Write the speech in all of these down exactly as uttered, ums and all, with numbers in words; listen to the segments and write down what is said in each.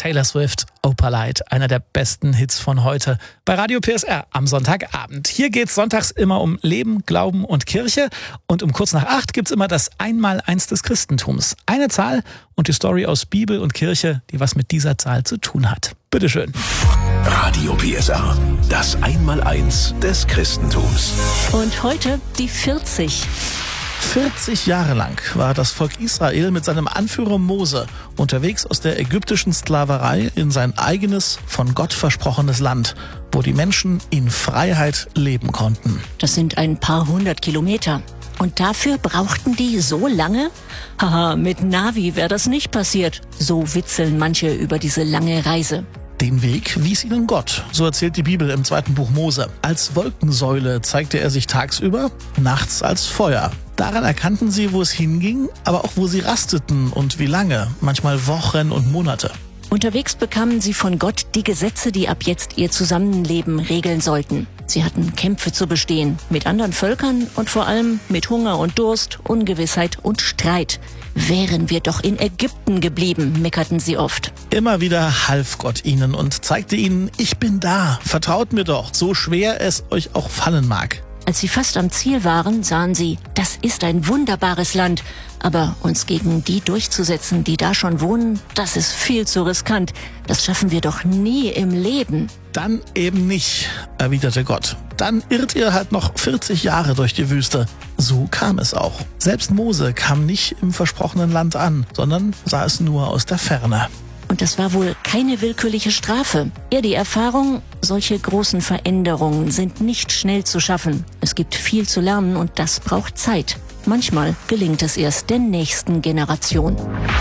Taylor Swift, Opalite, einer der besten Hits von heute bei Radio P S R am Sonntagabend. Hier geht's sonntags immer um Leben, Glauben und Kirche und um kurz nach acht gibt's immer das Einmaleins des Christentums. Eine Zahl und die Story aus Bibel und Kirche, die was mit dieser Zahl zu tun hat. Bitteschön. Radio P S R, das Einmaleins des Christentums. Und heute die vierzig. vierzig Jahre lang war das Volk Israel mit seinem Anführer Mose unterwegs aus der ägyptischen Sklaverei in sein eigenes, von Gott versprochenes Land, wo die Menschen in Freiheit leben konnten. Das sind ein paar hundert Kilometer. Und dafür brauchten die so lange? Haha, mit Navi wäre das nicht passiert. So witzeln manche über diese lange Reise. Den Weg wies ihnen Gott, so erzählt die Bibel im zweiten Buch Mose. Als Wolkensäule zeigte er sich tagsüber, nachts als Feuer. Daran erkannten sie, wo es hinging, aber auch wo sie rasteten und wie lange, manchmal Wochen und Monate. Unterwegs bekamen sie von Gott die Gesetze, die ab jetzt ihr Zusammenleben regeln sollten. Sie hatten Kämpfe zu bestehen, mit anderen Völkern und vor allem mit Hunger und Durst, Ungewissheit und Streit. Wären wir doch in Ägypten geblieben, meckerten sie oft. Immer wieder half Gott ihnen und zeigte ihnen, ich bin da, vertraut mir doch, so schwer es euch auch fallen mag. Als sie fast am Ziel waren, sahen sie, das ist ein wunderbares Land. Aber uns gegen die durchzusetzen, die da schon wohnen, das ist viel zu riskant. Das schaffen wir doch nie im Leben. Dann eben nicht, erwiderte Gott. Dann irrt ihr halt noch vierzig Jahre durch die Wüste. So kam es auch. Selbst Mose kam nicht im versprochenen Land an, sondern sah es nur aus der Ferne. Und das war wohl keine willkürliche Strafe. Eher die Erfahrung, solche großen Veränderungen sind nicht schnell zu schaffen. Es gibt viel zu lernen und das braucht Zeit. Manchmal gelingt es erst der nächsten Generation.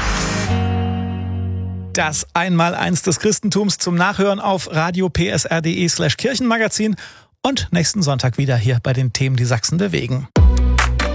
Das Einmaleins des Christentums zum Nachhören auf radio p s r punkt d e slash Kirchenmagazin und nächsten Sonntag wieder hier bei den Themen, die Sachsen bewegen.